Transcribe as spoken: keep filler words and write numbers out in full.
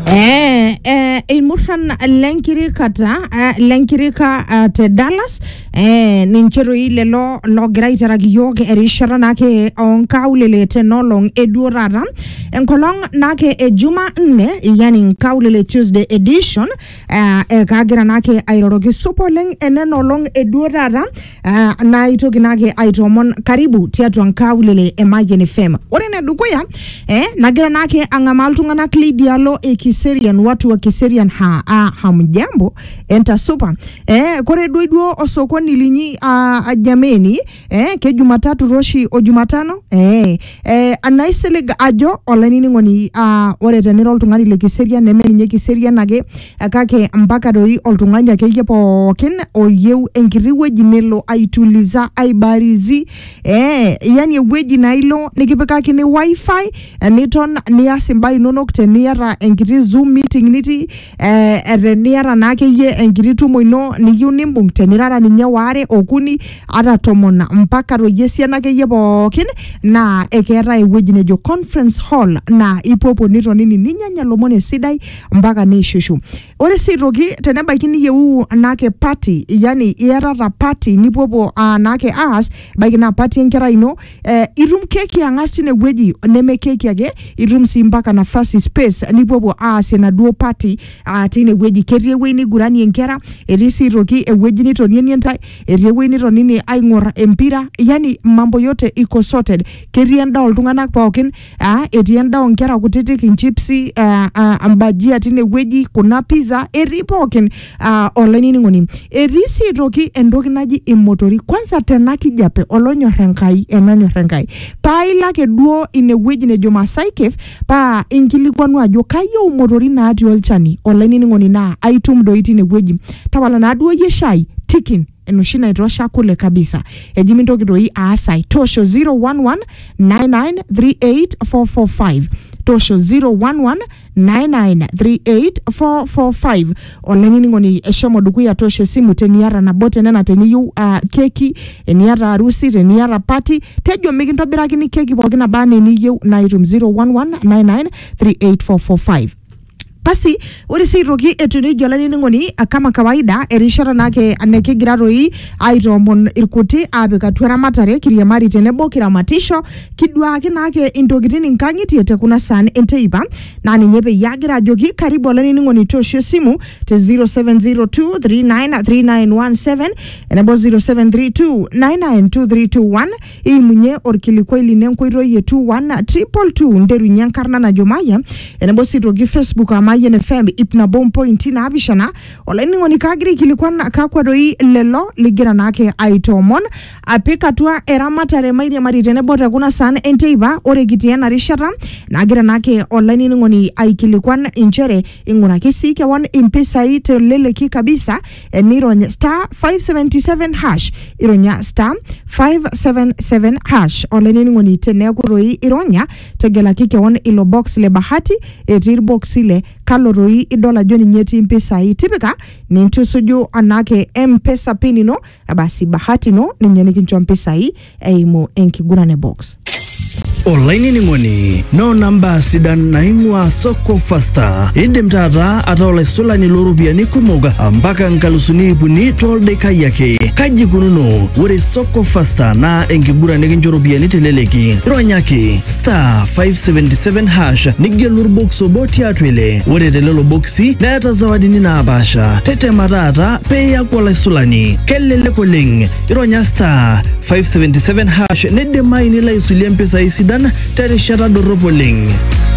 Eh, eh, ilmurran lenkirikata, eh, lenkirika uh, te Dallas, eh, ninchero ile lo, lo graitera giyoge erishara nake onkaulele te nolong edurara, enkolong nake ejuma nne, yani nkaulele Tuesday edition, eh, eh, kagira nake airorogi supo leng enenolong edurara, eh, na itogi nake aitomon karibu tiatu nkaulele Emayen F M. Orene dukuya, eh, nagira nake angamaltunga nakli dialo eki Kiserian, watu wa Kiserian ha, ha hamjambo enta super eh kore duidwo osokoni linyi uh, jameni eh ke Jumatatu roshi o Jumatano eh eh anaiseleg ajo olanini ngoni uh, ore tenira oltungani le Kiserian nemeni nye Kiserian ake akake mpaka doi oltungani ake pookin oyeu enkiti weji nelo aituliza aibarizi eh yani eweji nailo nikipikaki ni wifi niton niasi mbai nonok teniara enkiti Zoom meeting niti eh ereniara nake ye enkiti tumo ino niyu nimbung tenirara ninye ware okuni ata tomon mpaka royesia nake ye pookin na ekera eweji nejo conference hall na ipopo nito nini ninyanya lomone sidai mpaka nishushu. Ore sitoki tenebaikini yeu nake party yani ierata party nipopo uh, nake as baikina party enkera ino eh, irum keki angasti neweji neme keki age irum si mpaka nafasi space nipopo as na duo party uh, tine weji kerie weni gurani enkera erisi roki eweji nito nini entai erie weni nito nini aingor empira yani mambo yote iko sorted kerie nda oltunganak pookin uh, erie nda onkera kutitik inchipsi uh, uh, ambajia tine weji kuna pizza eri pookin uh, olanini ngoni erisi roki endoki naji imotori kwanza tenaki jape olonyorenkai enanyorenkai paila ke duo ine weji nejo Masaikef pa inkilikwanu ajo kayo umotori na ati olchani olaini ngoni na aitum doiti neweji tawala na duo yeshai tikin enoshina itosha kule kabisa ejimi doi asai tosho zero one one nine nine three eight four four five tosho zero one one nine nine three eight four four five olaini ngoni eshomo dukuya tosho simu teniara na bote nena teniyu uh, keki eniara harusi teniara party tejo mikintobiraki ni keki pokina bane niyu na itum zero one one nine nine three eight four four five. Pasi, uri si roki etuni jolani ngoni kama kawaida erishara nake aneke giraroi aitomon irkuti abeka tuera matare kiriamari tenebo kiramatisho kidwaki nake indogitini nkangiti ete kuna san enteiba nani nyepe yagira jogi karibu olani ngoni tosho simu te zero seven zero two three nine three nine one seven enebo zero seven three two nine nine two three two one imunye orkilikwa ili nenkoiro ye two one triple two nderu nyankarna na jomaya enebo si rogi Facebook ama Emayen F M ipna bom point na abishana olaini ngoni kagiri kilikuwa kakwa doi lelo ligira nake aitomon apika tua eramatare mairi mari tenebota kuna sana enteiba ore gitiana rishata nagira nake olaini ngoni aikilikuwa inchere inguna kisike wan impisa ite lele ki kabisa enironya star five seven seven hash ironya star five seven seven hash olaini ngoni tene kuroi ironya tegela kike wan ilo box le bahati etir box ile kaloroi idola joni nyeti mpesa hii tipika ni ntusuju anake mpesa pinino basi bahati no ni nyeni kincho mpesa hii eimo enkigurane box Olaini ningoni no namba sidan na ingwa soko fasta indim tata ataola sula ni lorubia ni kumoga mpaka nkalusuni ibuni tolde kayake kaji kununo ure soko fasta na enkigura neginjorubia ni teleleki ronyaki star five seven seven hash nigelur boxo boti atwele ure telelo boxi na yata zawadi nina abasha tete matata peya kwa sulani kelele koleng ironya star five seven seven hash nede maini la isulia mpesa isi dan tare shara doropo ling.